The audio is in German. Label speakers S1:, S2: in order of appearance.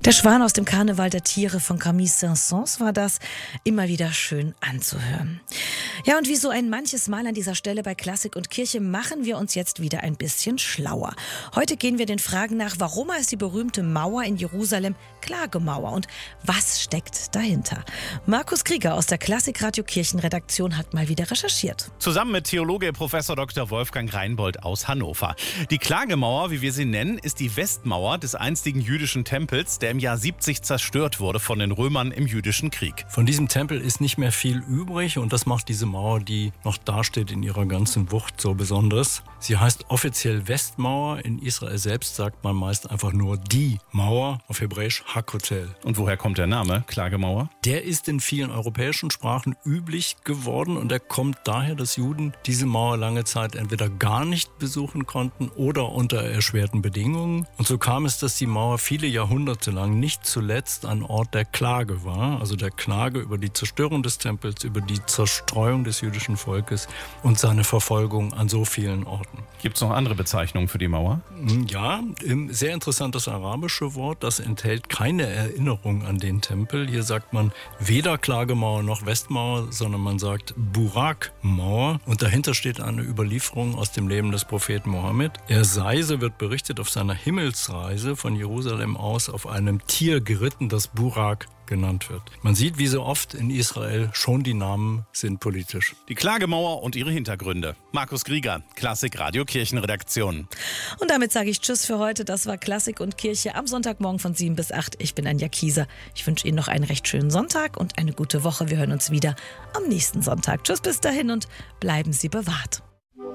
S1: Der Schwan aus dem Karneval der Tiere von Camille Saint-Saëns war das, immer wieder schön anzuhören. Ja, und wie so ein manches Mal an dieser Stelle bei Klassik und Kirche machen wir uns jetzt wieder ein bisschen schlauer. Heute gehen wir den Fragen nach, warum heißt die berühmte Mauer in Jerusalem Klagemauer und was steckt dahinter? Markus Krieger aus der Klassik-Radio Kirchenredaktion hat mal wieder recherchiert.
S2: Zusammen mit Theologe Prof. Dr. Wolfgang Reinbold aus Hannover. Die Klagemauer, wie wir sie nennen, ist die Westmauer des einstigen jüdischen Tempels, der im Jahr 70 zerstört wurde von den Römern im jüdischen Krieg.
S3: Von diesem Tempel ist nicht mehr viel übrig und das macht diese Mauer, die noch dasteht, in ihrer ganzen Wucht so besonders. Sie heißt offiziell Westmauer. In Israel selbst sagt man meist einfach nur die Mauer, auf Hebräisch Hakotel.
S2: Und woher kommt der Name Klagemauer?
S3: Der ist in vielen europäischen Sprachen üblich geworden und er kommt daher, dass Juden diese Mauer lange Zeit entweder gar nicht besuchen konnten oder unter erschwerten Bedingungen. Und so kam es, dass die Mauer viele Jahrhunderte lang nicht zuletzt ein Ort der Klage war, also der Klage über die Zerstörung des Tempels, über die Zerstreuung des jüdischen Volkes und seine Verfolgung an so vielen Orten.
S2: Gibt es noch andere Bezeichnungen für die Mauer?
S3: Ja, sehr interessant das arabische Wort, das enthält keine Erinnerung an den Tempel. Hier sagt man weder Klagemauer noch Westmauer, sondern man sagt Burak-Mauer und dahinter steht eine Überlieferung aus dem Leben des Propheten Mohammed. Er sei, so wird berichtet, auf seiner Himmelsreise von Jerusalem aus auf einem Tier geritten, das Burak genannt wird. Man sieht, wie so oft in Israel, schon die Namen sind politisch.
S2: Die Klagemauer und ihre Hintergründe. Markus Krieger, Klassik Radio Kirchenredaktion.
S1: Und damit sage ich Tschüss für heute. Das war Klassik und Kirche am Sonntagmorgen von 7 bis 8. Ich bin Anja Kieser. Ich wünsche Ihnen noch einen recht schönen Sonntag und eine gute Woche. Wir hören uns wieder am nächsten Sonntag. Tschüss bis dahin und bleiben Sie bewahrt.